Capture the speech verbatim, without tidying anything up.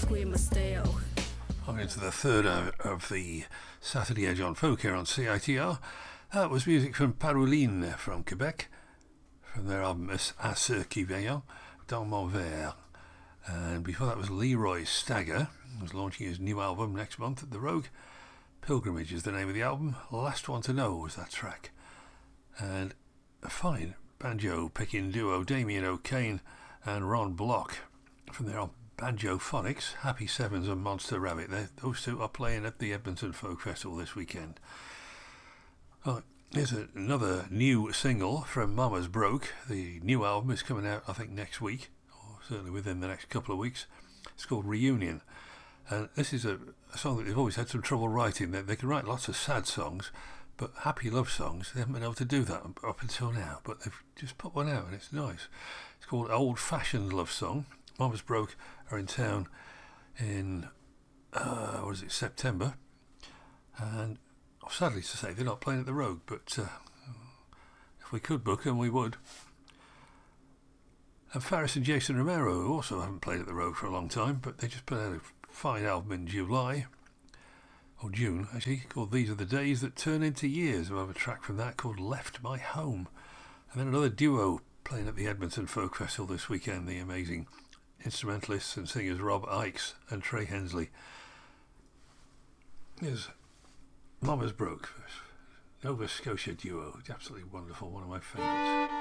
On into the third of, of the Saturday Edge on Folk here on C I T R. That was music from Paroline from Quebec, from their album À ceux qui veillent dans mon verre. And before that was Leroy Stagger, who was launching his new album next month at the Rogue. Pilgrimage is the name of the album. Last One to Know was that track. And a fine banjo picking duo, Damien O'Kane and Ron Block, from their album Banjo Phonics, Happy Sevens and Monster Rabbit. They're, those two are playing at the Edmonton Folk Festival this weekend. Oh, here's a, another new single from Mama's Broke. The new album is coming out, I think, next week, or certainly within the next couple of weeks. It's called Reunion. And this is a, a song that they've always had some trouble writing. They, they can write lots of sad songs, but happy love songs, they haven't been able to do that up until now. But they've just put one out and it's nice. It's called Old Fashioned Love Song. Mama's Broke are in town in, uh, what is it, September. And oh, sadly to say, they're not playing at the Rogue, but uh, if we could book them, we would. And Faris and Jason Romero, who also haven't played at the Rogue for a long time, but they just put out a fine album in July, or June actually, called These Are the Days That Turn Into Years. We'll have a track from that called Left My Home. And then another duo playing at the Edmonton Folk Festival this weekend, the amazing instrumentalists and singers Rob Ikes and Trey Hensley. Here's Mama's Broke, Nova Scotia duo. It's absolutely wonderful, one of my favourites.